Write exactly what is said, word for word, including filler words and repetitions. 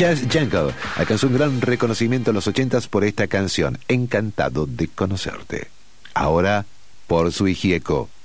Jazz Jungle alcanzó un gran reconocimiento en los ochentas por esta canción, Encantado de conocerte. Ahora, por su Hijieco.